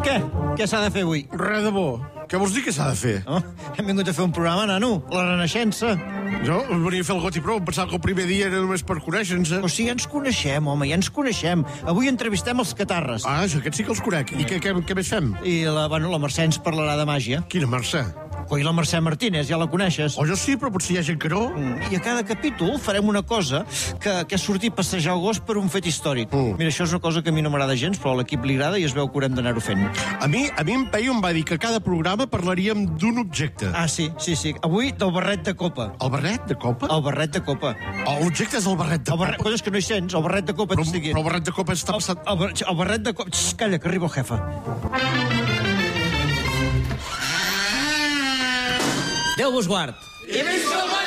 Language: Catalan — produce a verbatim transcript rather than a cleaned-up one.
Què? Què s'ha de fer avui? Res de bo. Què vols dir que s'ha de fer? Oh, hem vingut a fer un programa, nano. La Renaixença. Jo venia a fer el got i prou. Em pensava que el primer dia era només per conèixer-nos. O sigui, ja ens coneixem, home, ja ens coneixem. Avui entrevistem els catarres. Ah, això, aquests sí que els conec. I què, què, què més fem? I la, bueno, la Mercè ens parlarà de màgia. Quina Mercè? Coi, la Mercè Martínez, ja la coneixes. O jo sí, però potser hi ha gent que no. I a cada capítol farem una cosa que, que és sortir a passejar el gos per un fet històric. Mm. Mira, això és una cosa que a mi no m'agrada gens, però a l'equip li agrada i es veu que haurem d'anar-ho fent. A mi, a mi en Peyu em va dir que cada programa parlaríem d'un objecte. Ah, sí, sí, sí. Avui del barret de copa. El barret de copa? El barret de copa. Oh, l'objecte és el barret de El barret, copa. coses que no hi sents, el barret de copa Però, t'estic dient. però el barret de copa està El, passat... el, bar- el barret de copa... Xx, calla, que arriba el jefe. Déu vos guard. He vist el